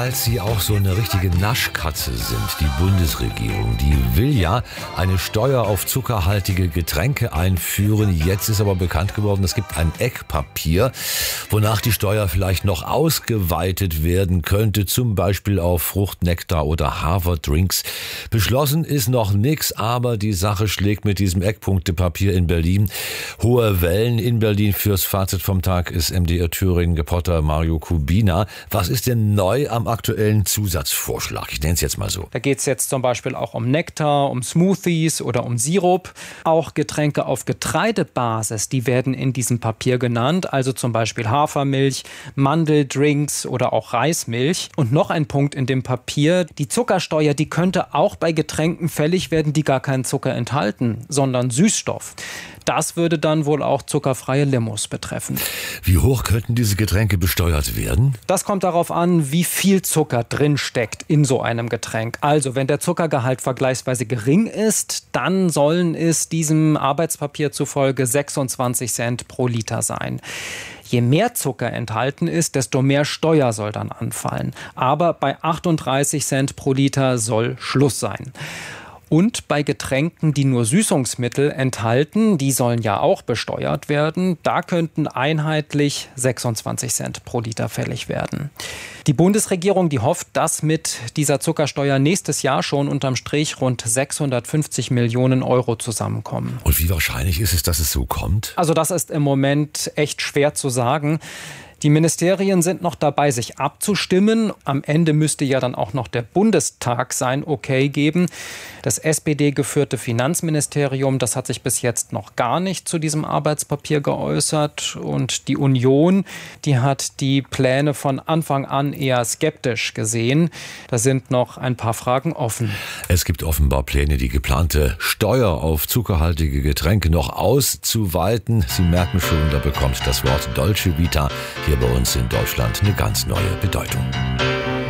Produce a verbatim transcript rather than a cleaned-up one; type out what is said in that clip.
weil sie auch so eine richtige Naschkatze sind, die Bundesregierung. Die will ja eine Steuer auf zuckerhaltige Getränke einführen. Jetzt ist aber bekannt geworden, es gibt ein Eckpapier, wonach die Steuer vielleicht noch ausgeweitet werden könnte, zum Beispiel auf Fruchtnektar oder Haverdrinks. Beschlossen ist noch nichts, aber die Sache schlägt mit diesem Eckpunktepapier in Berlin hohe Wellen. In Berlin fürs Fazit vom Tag ist M D R Thüringen-Reporter Mario Kubina. Was ist denn neu am aktuellen Zusatzvorschlag? Ich nenne es jetzt mal so. Da geht es jetzt zum Beispiel auch um Nektar, um Smoothies oder um Sirup. Auch Getränke auf Getreidebasis, die werden in diesem Papier genannt. Also zum Beispiel Hafermilch, Mandeldrinks oder auch Reismilch. Und noch ein Punkt in dem Papier. Die Zuckersteuer, die könnte auch bei Getränken fällig werden, die gar keinen Zucker enthalten, sondern Süßstoff. Das würde dann wohl auch zuckerfreie Limos betreffen. Wie hoch könnten diese Getränke besteuert werden? Das kommt darauf an, wie viel Zucker drin steckt in so einem Getränk. Also, wenn der Zuckergehalt vergleichsweise gering ist, dann sollen es diesem Arbeitspapier zufolge sechsundzwanzig Cent pro Liter sein. Je mehr Zucker enthalten ist, desto mehr Steuer soll dann anfallen. Aber bei achtunddreißig Cent pro Liter soll Schluss sein. Und bei Getränken, die nur Süßungsmittel enthalten, die sollen ja auch besteuert werden, da könnten einheitlich sechsundzwanzig Cent pro Liter fällig werden. Die Bundesregierung, die hofft, dass mit dieser Zuckersteuer nächstes Jahr schon unterm Strich rund sechshundertfünfzig Millionen Euro zusammenkommen. Und wie wahrscheinlich ist es, dass es so kommt? Also das ist im Moment echt schwer zu sagen. Die Ministerien sind noch dabei, sich abzustimmen. Am Ende müsste ja dann auch noch der Bundestag sein Okay geben. Das S P D-geführte Finanzministerium, das hat sich bis jetzt noch gar nicht zu diesem Arbeitspapier geäußert. Und die Union, die hat die Pläne von Anfang an eher skeptisch gesehen. Da sind noch ein paar Fragen offen. Es gibt offenbar Pläne, die geplante Steuer auf zuckerhaltige Getränke noch auszuweiten. Sie merken schon, da bekommt das Wort Dolce Vita hier bei uns in Deutschland eine ganz neue Bedeutung.